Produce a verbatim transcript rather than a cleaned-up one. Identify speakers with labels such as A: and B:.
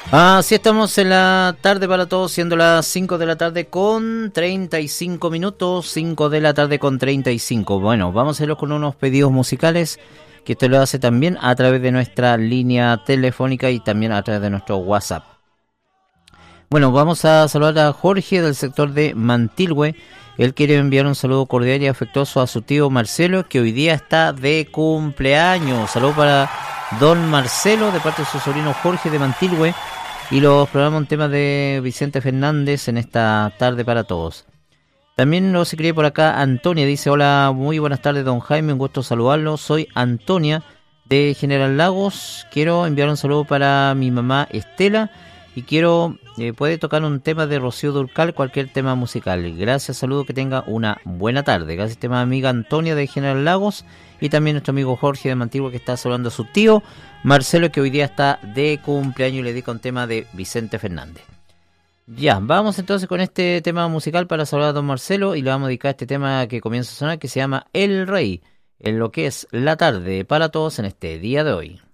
A: Así estamos en la tarde para todos, siendo las cinco de la tarde con treinta y cinco minutos, cinco de la tarde con treinta y cinco. Bueno, vamos a hacerlo con unos pedidos musicales, que usted lo hace también a través de nuestra línea telefónica y también a través de nuestro WhatsApp. Bueno, vamos a saludar a Jorge del sector de Mantilhue. Él quiere enviar un saludo cordial y afectuoso a su tío Marcelo, que hoy día está de cumpleaños. Saludo para don Marcelo de parte de su sobrino Jorge de Mantilhue. Y los programas un tema de Vicente Fernández en esta tarde para todos. También nos escribe por acá Antonia, dice: hola, muy buenas tardes don Jaime, un gusto saludarlo. Soy Antonia de General Lagos. Quiero enviar un saludo para mi mamá Estela. Y quiero, eh, puede tocar un tema de Rocío Dúrcal, cualquier tema musical. Gracias, saludo, que tenga una buena tarde. Gracias, tema amiga Antonia de General Lagos. Y también nuestro amigo Jorge de Mantigua, que está saludando a su tío Marcelo, que hoy día está de cumpleaños, y le dedica un tema de Vicente Fernández. Ya, vamos entonces con este tema musical para saludar a don Marcelo, y le vamos a dedicar este tema que comienza a sonar, que se llama El Rey, en lo que es la tarde para todos en este día de hoy.